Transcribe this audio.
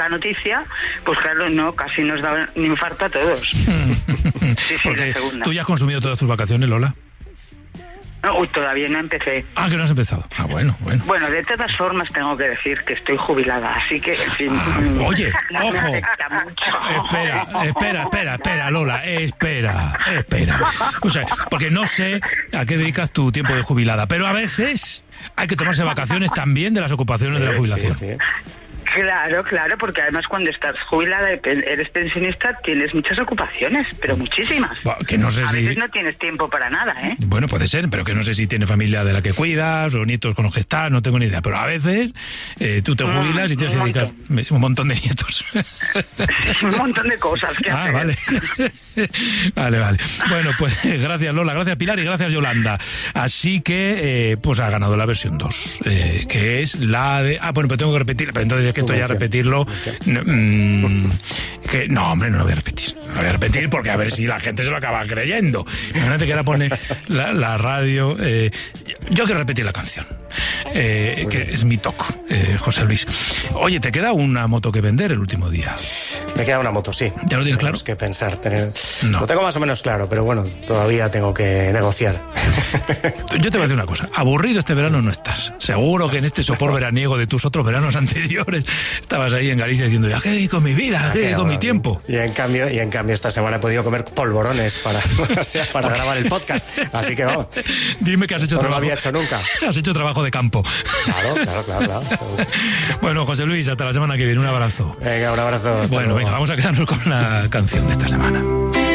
la noticia, pues claro, no, casi nos da un infarto a todos. Porque la segunda. ¿tú ya has consumido todas tus vacaciones, Lola? No, todavía no empecé. Ah, que no has empezado. Ah, bueno. Bueno, de todas formas tengo que decir que estoy jubilada, así que, en fin... Oye, no me ojo. afecta mucho. Espera, Lola, espera. O sea, porque no sé a qué dedicas tu tiempo de jubilada, pero a veces hay que tomarse vacaciones también de las ocupaciones de la jubilación. Sí. Claro, porque además cuando estás jubilada, eres pensionista, tienes muchas ocupaciones, pero muchísimas. Que no sé a si... veces no tienes tiempo para nada, ¿eh? Bueno, puede ser, pero que no sé si tienes familia de la que cuidas o nietos con los que estás, no tengo ni idea. Pero a veces tú te jubilas y tienes que dedicar un montón de nietos. Sí, un montón de cosas que hacer. Vale. Bueno, pues gracias Lola, gracias Pilar y gracias Yolanda. Así que, pues ha ganado la versión 2, que es la de... bueno, pero tengo que repetir, pero entonces es que esto ya repetirlo... No, hombre, no lo voy a repetir. No lo voy a repetir porque a ver si la gente se lo acaba creyendo. Imagínate que ahora pone la radio... yo quiero repetir la canción, que es mi toque, José Luis. Oye, ¿te queda una moto que vender el último día? Me queda una moto, sí. ¿Ya lo tienes claro? Tenemos que pensar. No. Lo tengo más o menos claro, pero bueno, todavía tengo que negociar. Yo te voy a decir una cosa. Aburrido este verano no estás. Seguro que en este sopor veraniego de tus otros veranos anteriores estabas ahí en Galicia diciendo, ¿a qué dedico mi vida? ¿A qué dedico mi tiempo? Y en cambio esta semana he podido comer polvorones para grabar el podcast. Así que vamos. Dime que has hecho trabajo. No lo había hecho nunca. Has hecho trabajo de campo. Claro. Bueno, José Luis, hasta la semana que viene. Un abrazo. Venga, un abrazo. Bueno, venga, vamos a quedarnos con la canción de esta semana.